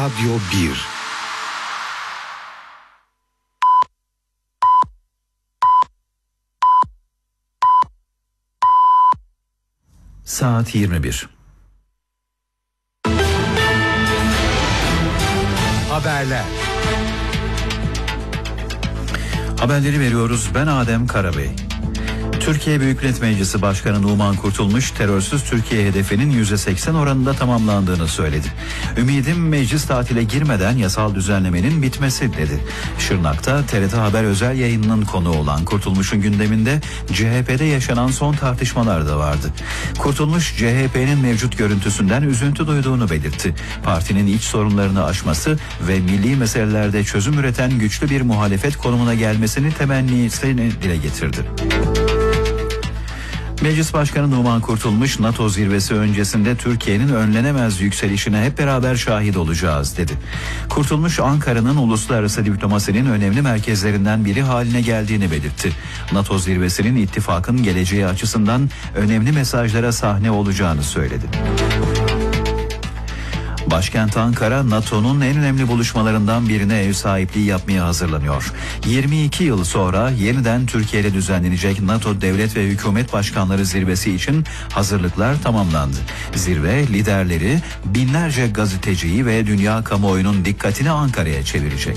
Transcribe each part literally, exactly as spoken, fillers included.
Radyo bir. Saat yirmi bir. Haberler. Haberleri veriyoruz. Ben Adem Karabey. Türkiye Büyük Millet Meclisi Başkanı Numan Kurtulmuş, terörsüz Türkiye hedefinin yüzde seksen oranında tamamlandığını söyledi. Ümidim meclis tatile girmeden yasal düzenlemenin bitmesi dedi. Şırnak'ta T R T Haber özel yayınının konuğu olan Kurtulmuş'un gündeminde C H P'de yaşanan son tartışmalar da vardı. Kurtulmuş, C H P'nin mevcut görüntüsünden üzüntü duyduğunu belirtti. Partinin iç sorunlarını aşması ve milli meselelerde çözüm üreten güçlü bir muhalefet konumuna gelmesini temennisini dile getirdi. Meclis Başkanı Numan Kurtulmuş, NATO zirvesi öncesinde Türkiye'nin önlenemez yükselişine hep beraber şahit olacağız dedi. Kurtulmuş, Ankara'nın uluslararası diplomasinin önemli merkezlerinden biri haline geldiğini belirtti. NATO zirvesinin ittifakın geleceği açısından önemli mesajlara sahne olacağını söyledi. Başkent Ankara, NATO'nun en önemli buluşmalarından birine ev sahipliği yapmaya hazırlanıyor. yirmi iki yıl sonra yeniden Türkiye'de düzenlenecek NATO Devlet ve Hükümet Başkanları Zirvesi için hazırlıklar tamamlandı. Zirve liderleri binlerce gazeteciyi ve dünya kamuoyunun dikkatini Ankara'ya çevirecek.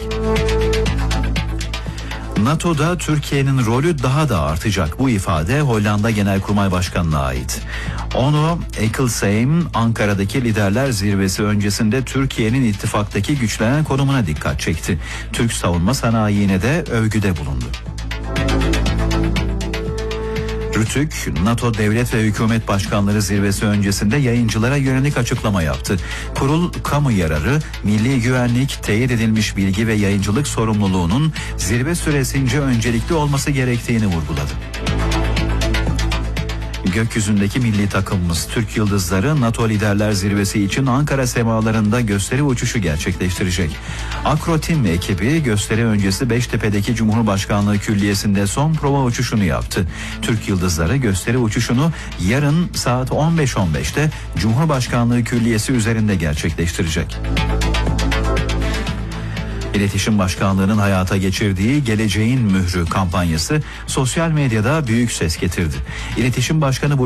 NATO'da Türkiye'nin rolü daha da artacak. Bu ifade Hollanda Genelkurmay Başkanı'na ait. Onu Ecclesheim, Ankara'daki liderler zirvesi öncesinde Türkiye'nin ittifaktaki güçlenen konumuna dikkat çekti. Türk savunma sanayine de övgüde bulundu. Rütük, NATO Devlet ve Hükümet Başkanları Zirvesi öncesinde yayıncılara yönelik açıklama yaptı. Kurul, kamu yararı, milli güvenlik, teyit edilmiş bilgi ve yayıncılık sorumluluğunun zirve süresince öncelikli olması gerektiğini vurguladı. Gökyüzündeki milli takımımız Türk Yıldızları NATO Liderler Zirvesi için Ankara semalarında gösteri uçuşu gerçekleştirecek. Akrotim ekibi gösteri öncesi Beştepe'deki Cumhurbaşkanlığı Külliyesi'nde son prova uçuşunu yaptı. Türk Yıldızları gösteri uçuşunu yarın saat on beş on beşte Cumhurbaşkanlığı Külliyesi üzerinde gerçekleştirecek. İletişim Başkanlığı'nın hayata geçirdiği Geleceğin Mührü kampanyası sosyal medyada büyük ses getirdi. İletişim Başkanı